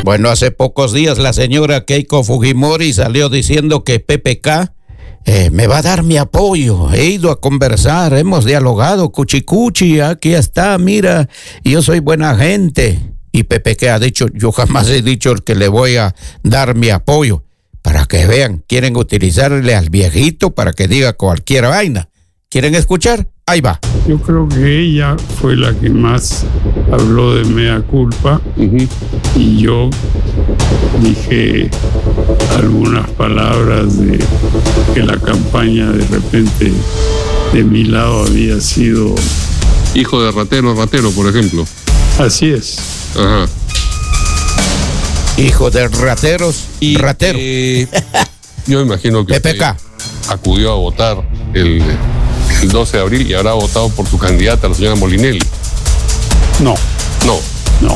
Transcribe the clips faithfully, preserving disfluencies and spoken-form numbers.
Bueno, hace pocos días la señora Keiko Fujimori salió diciendo que P P K eh, me va a dar mi apoyo. He ido a conversar, hemos dialogado, cuchicuchi, aquí está, mira, yo soy buena gente. Y P P K ha dicho, yo jamás he dicho que le voy a dar mi apoyo. Para que vean, quieren utilizarle al viejito para que diga cualquier vaina. ¿Quieren escuchar? Ahí va. Yo creo que ella fue la que más habló de mea culpa, uh-huh. y yo dije algunas palabras de que la campaña de repente de mi lado había sido... Hijo de ratero, ratero, por ejemplo. Así es. Ajá. Hijo de rateros y ratero. Eh, yo imagino que P P K acudió a votar el... el doce de abril y habrá votado por su candidata, la señora Molinelli. No. No. No.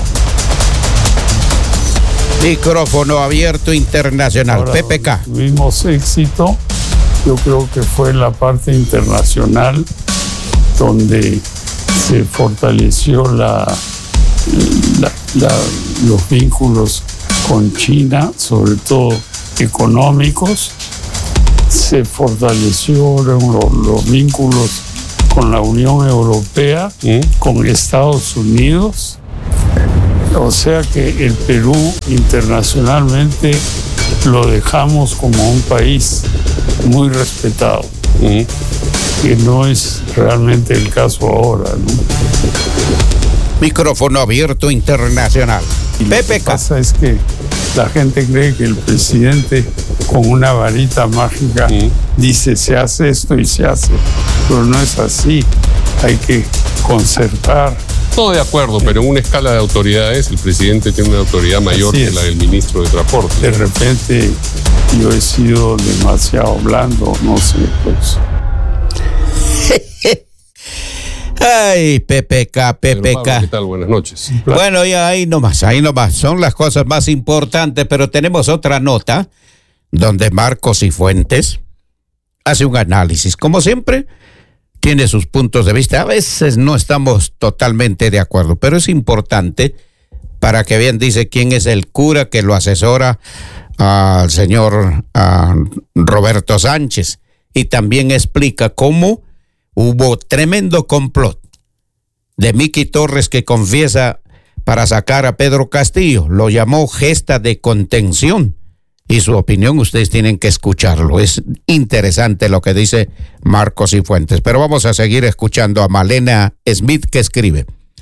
Micrófono abierto internacional. Ahora, P P K. Tuvimos éxito, yo creo que fue en la parte internacional donde se fortaleció la, la, la, los vínculos con China, sobre todo económicos. Se fortalecieron los, los vínculos con la Unión Europea, ¿Mm? con Estados Unidos. O sea que el Perú internacionalmente lo dejamos como un país muy respetado, ¿Mm? que no es realmente el caso ahora, ¿no? Micrófono abierto internacional. Y P P K. Lo que pasa es que la gente cree que el presidente con una varita mágica ¿Sí? dice se hace esto y se hace, pero no es así. Hay que concertar. Todo de acuerdo, pero en una escala de autoridades el presidente tiene una autoridad mayor que la del ministro de Transporte. De repente yo he sido demasiado blando, no sé, pues. Ay, P P K, P P K. Pablo, ¿qué tal? Buenas noches. Bueno, ya ahí nomás, ahí nomás. Son las cosas más importantes, pero tenemos otra nota donde Marcos Cifuentes hace un análisis. Como siempre, tiene sus puntos de vista. A veces no estamos totalmente de acuerdo, pero es importante para que vean, dice quién es el cura que lo asesora al señor a Roberto Sánchez. Y también explica cómo hubo tremendo complot de Miki Torres que confiesa para sacar a Pedro Castillo. Lo llamó gesta de contención. Y su opinión ustedes tienen que escucharlo. Es interesante lo que dice Marcos Cifuentes. Pero vamos a seguir escuchando a Malena Smith que escribe.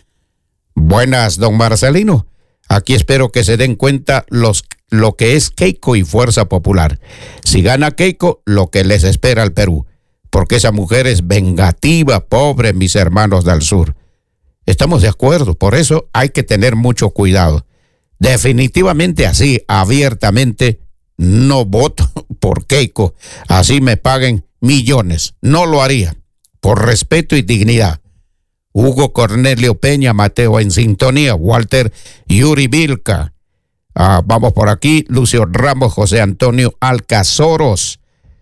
Buenas, don Marcelino. Aquí espero que se den cuenta los, lo que es Keiko y Fuerza Popular. Si gana Keiko, lo que les espera al Perú. Porque esa mujer es vengativa, pobre, mis hermanos del sur. Estamos de acuerdo, por eso hay que tener mucho cuidado. Definitivamente así, abiertamente, no voto por Keiko. Así me paguen millones. No lo haría, por respeto y dignidad. Hugo Cornelio Peña, Mateo en sintonía, Walter Yuri Vilca. Ah, vamos por aquí, Lucio Ramos, José Antonio Alcazoros.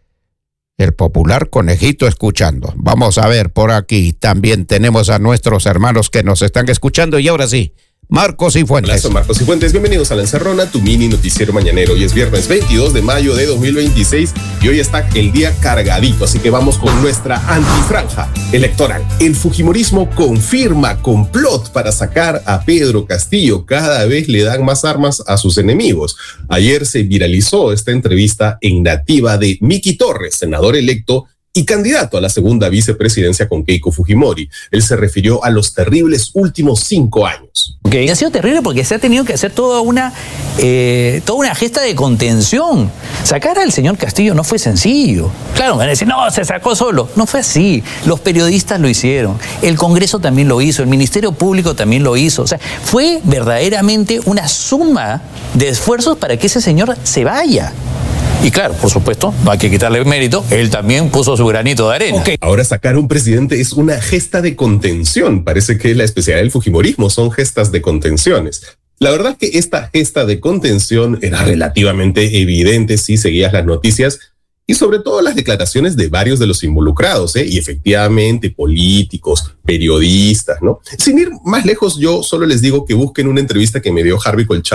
El popular conejito escuchando. Vamos a ver por aquí. También tenemos a nuestros hermanos que nos están escuchando. Y ahora sí, Marcos Cifuentes. Hola, soy Marcos Cifuentes. Bienvenidos a La Encerrona, tu mini noticiero mañanero. Hoy es viernes veintidós de mayo de dos mil veintiséis y hoy está el día cargadito. Así que vamos con nuestra antifranja electoral. El fujimorismo confirma complot para sacar a Pedro Castillo. Cada vez le dan más armas a sus enemigos. Ayer se viralizó esta entrevista en Nativa de Miki Torres, senador electo y candidato a la segunda vicepresidencia con Keiko Fujimori. Él se refirió a los terribles últimos cinco años. Okay. Ha sido terrible porque se ha tenido que hacer toda una, eh, toda una gesta de contención. Sacar al señor Castillo no fue sencillo. Claro, van a decir, no, se sacó solo. No fue así. Los periodistas lo hicieron. El Congreso también lo hizo. El Ministerio Público también lo hizo. O sea, fue verdaderamente una suma de esfuerzos para que ese señor se vaya. Y claro, por supuesto, no hay que quitarle mérito, él también puso su granito de arena. Okay. Ahora sacar a un presidente es una gesta de contención. Parece que la especialidad del fujimorismo son gestas de contenciones. La verdad es que esta gesta de contención era relativamente evidente si seguías las noticias y sobre todo las declaraciones de varios de los involucrados, ¿eh? Y efectivamente políticos, periodistas, ¿no? Sin ir más lejos, yo solo les digo que busquen una entrevista que me dio Harvey Colchado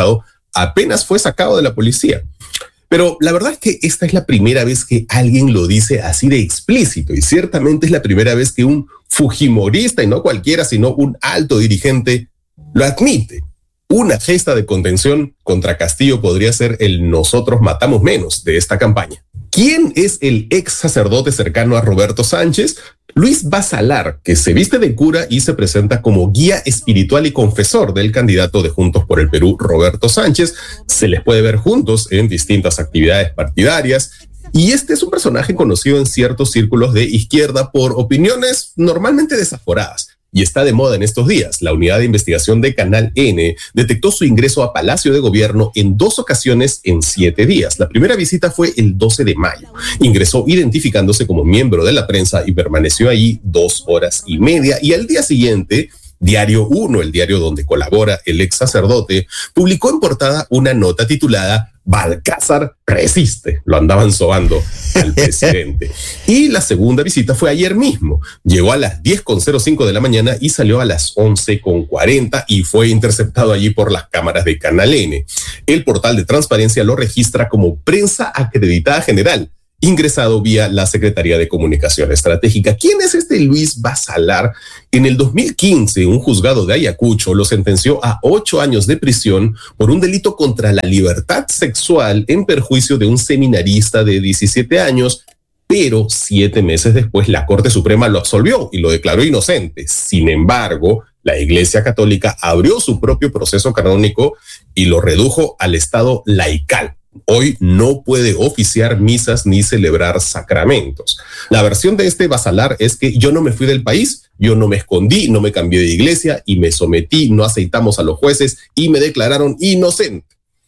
apenas fue sacado de la policía. Pero la verdad es que esta es la primera vez que alguien lo dice así de explícito, y ciertamente es la primera vez que un fujimorista, y no cualquiera, sino un alto dirigente, lo admite. Una gesta de contención contra Castillo podría ser el nosotros matamos menos de esta campaña. ¿Quién es el ex sacerdote cercano a Roberto Sánchez? Luis Basalar, que se viste de cura y se presenta como guía espiritual y confesor del candidato de Juntos por el Perú, Roberto Sánchez. Se les puede ver juntos en distintas actividades partidarias. Y este es un personaje conocido en ciertos círculos de izquierda por opiniones normalmente desaforadas. Y está de moda en estos días. La unidad de investigación de Canal N detectó su ingreso a Palacio de Gobierno en dos ocasiones en siete días. La primera visita fue el doce de mayo. Ingresó identificándose como miembro de la prensa y permaneció allí dos horas y media. Y al día siguiente, Diario Uno, el diario donde colabora el ex sacerdote, publicó en portada una nota titulada Balcázar resiste. Lo andaban sobando al presidente. Y la segunda visita fue ayer mismo. Llegó a las diez con cero cinco de la mañana y salió a las once con cuarenta y fue interceptado allí por las cámaras de Canal N. El portal de transparencia lo registra como prensa acreditada general, ingresado vía la Secretaría de Comunicación Estratégica. ¿Quién es este Luis Basalar? En el dos mil quince, un juzgado de Ayacucho lo sentenció a ocho años de prisión por un delito contra la libertad sexual en perjuicio de un seminarista de diecisiete años, pero siete meses después la Corte Suprema lo absolvió y lo declaró inocente. Sin embargo, la Iglesia Católica abrió su propio proceso canónico y lo redujo al estado laical. Hoy no puede oficiar misas ni celebrar sacramentos. La versión de este Basalar es que yo no me fui del país, yo no me escondí, no me cambié de iglesia y me sometí, no aceitamos a los jueces y me declararon inocente.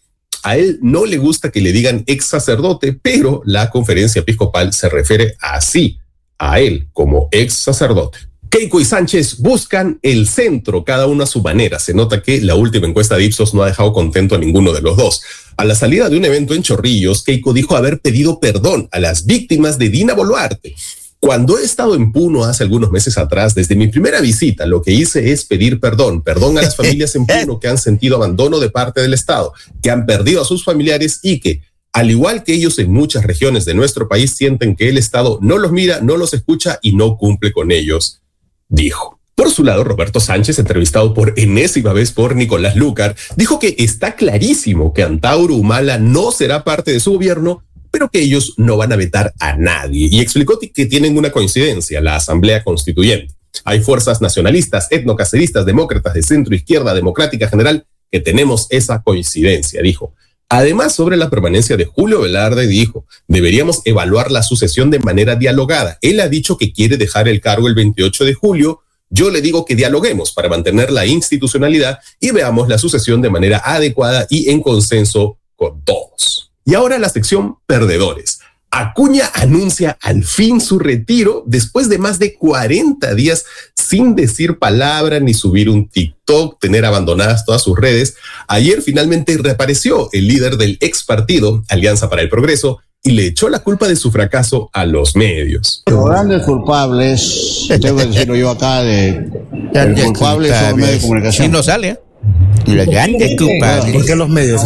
A él no le gusta que le digan ex sacerdote, pero la conferencia episcopal se refiere así a él como ex sacerdote. Keiko y Sánchez buscan el centro, cada uno a su manera. Se nota que la última encuesta de Ipsos no ha dejado contento a ninguno de los dos. A la salida de un evento en Chorrillos, Keiko dijo haber pedido perdón a las víctimas de Dina Boluarte. Cuando he estado en Puno hace algunos meses atrás, desde mi primera visita, lo que hice es pedir perdón, perdón a las familias en Puno que han sentido abandono de parte del Estado, que han perdido a sus familiares y que, al igual que ellos en muchas regiones de nuestro país, sienten que el Estado no los mira, no los escucha y no cumple con ellos, dijo. Por su lado, Roberto Sánchez, entrevistado por enésima vez por Nicolás Lucar, dijo que está clarísimo que Antauro Humala no será parte de su gobierno, pero que ellos no van a vetar a nadie. Y explicó que tienen una coincidencia, la Asamblea Constituyente. Hay fuerzas nacionalistas, etnocaceristas, demócratas de centro izquierda, democrática general, que tenemos esa coincidencia, dijo. Además, sobre la permanencia de Julio Velarde, dijo, deberíamos evaluar la sucesión de manera dialogada. Él ha dicho que quiere dejar el cargo el veintiocho de julio. Yo le digo que dialoguemos para mantener la institucionalidad y veamos la sucesión de manera adecuada y en consenso con todos. Y ahora la sección Perdedores. Acuña anuncia al fin su retiro después de más de cuarenta días sin decir palabra ni subir un TikTok, tener abandonadas todas sus redes. Ayer finalmente reapareció el líder del ex partido, Alianza para el Progreso, y le echó la culpa de su fracaso a los medios. Los grandes culpables, tengo que decirlo yo acá, de el culpable son los medios de comunicación. Sí, no sale, ¿eh? Los grandes culpables. ¿Por qué los medios?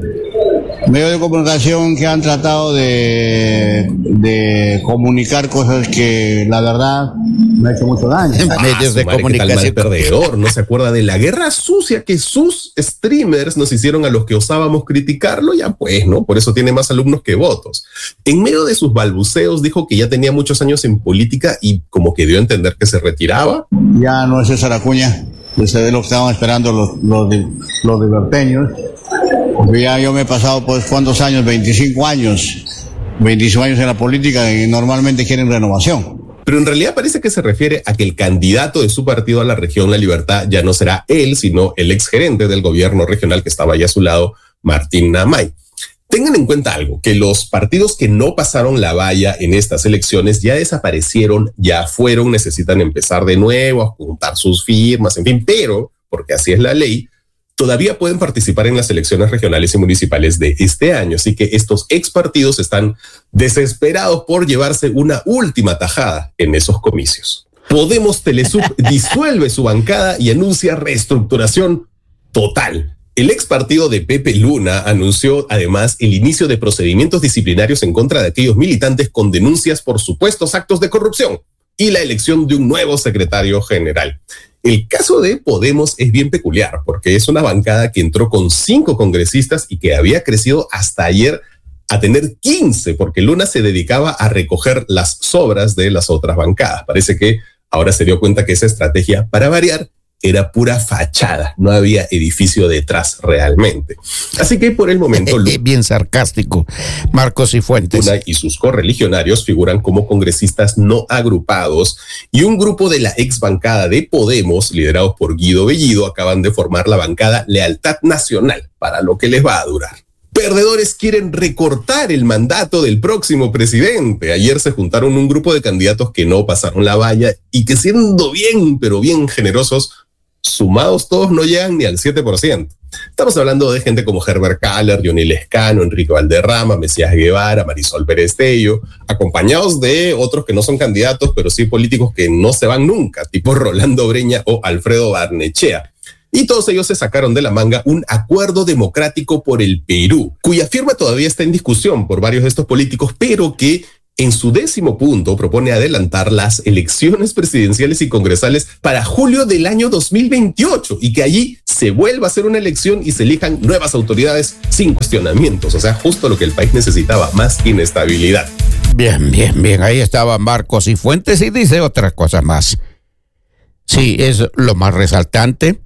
Medios de comunicación que han tratado de, de comunicar cosas que la verdad me ha hecho mucho daño. Ah, medios de madre, comunicación. Perdedor, no se acuerda de la guerra sucia que sus streamers nos hicieron a los que osábamos criticarlo, ya pues, ¿no? Por eso tiene más alumnos que votos. En medio de sus balbuceos dijo que ya tenía muchos años en política y como que dio a entender que se retiraba. Ya no es César Acuña, se ve lo que estaban esperando los, los, los liberteños. Ya yo me he pasado, pues, ¿cuántos años? veinticinco años. veinticinco años en la política y normalmente quieren renovación. Pero en realidad parece que se refiere a que el candidato de su partido a la región La Libertad ya no será él, sino el exgerente del gobierno regional que estaba ahí a su lado, Martín Namay. Tengan en cuenta algo, que los partidos que no pasaron la valla en estas elecciones ya desaparecieron, ya fueron, necesitan empezar de nuevo a juntar sus firmas, en fin, pero, porque así es la ley, todavía pueden participar en las elecciones regionales y municipales de este año. Así que estos ex partidos están desesperados por llevarse una última tajada en esos comicios. Podemos Telesub disuelve su bancada y anuncia reestructuración total. El ex partido de Pepe Luna anunció además el inicio de procedimientos disciplinarios en contra de aquellos militantes con denuncias por supuestos actos de corrupción y la elección de un nuevo secretario general. El caso de Podemos es bien peculiar porque es una bancada que entró con cinco congresistas y que había crecido hasta ayer a tener quince, porque Luna se dedicaba a recoger las sobras de las otras bancadas. Parece que ahora se dio cuenta que esa estrategia, para variar, era pura fachada, no había edificio detrás realmente. Así que por el momento... Bien sarcástico, Marcos Cifuentes. Luna y sus correligionarios figuran como congresistas no agrupados y un grupo de la ex bancada de Podemos, liderados por Guido Bellido, acaban de formar la bancada Lealtad Nacional, para lo que les va a durar. Perdedores quieren recortar el mandato del próximo presidente. Ayer se juntaron un grupo de candidatos que no pasaron la valla y que siendo bien, pero bien generosos, sumados todos no llegan ni al siete por ciento. Estamos hablando de gente como Herbert Kahler, Johnny Lescano, Enrique Valderrama, Mesías Guevara, Marisol Pérez Tello, acompañados de otros que no son candidatos, pero sí políticos que no se van nunca, tipo Rolando Breña o Alfredo Barnechea. Y todos ellos se sacaron de la manga un acuerdo democrático por el Perú, cuya firma todavía está en discusión por varios de estos políticos, pero que en su décimo punto propone adelantar las elecciones presidenciales y congresales para julio del año dos mil veintiocho y que allí se vuelva a hacer una elección y se elijan nuevas autoridades sin cuestionamientos. O sea, justo lo que el país necesitaba, más inestabilidad. Bien, bien, bien. Ahí estaba Marcos Cifuentes y dice otras cosas más. Sí, es lo más resaltante.